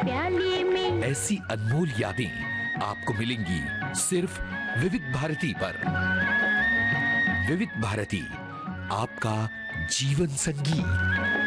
प्याले में। ऐसी अनमोल यादें आपको मिलेंगी सिर्फ विविध भारती पर। विविध भारती, आपका जीवन संगी।